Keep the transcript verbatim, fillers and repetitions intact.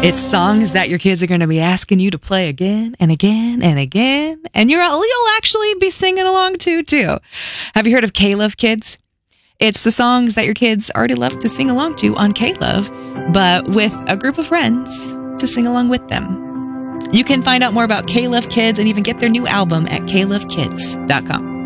It's songs that your kids are going to be asking you to play again and again and again, and you're, you'll actually be singing along to, too. Have you heard of K-Love Kids? It's the songs that your kids already love to sing along to on K-Love, but with a group of friends to sing along with them. You can find out more about K-Love Kids and even get their new album at k love kids dot com.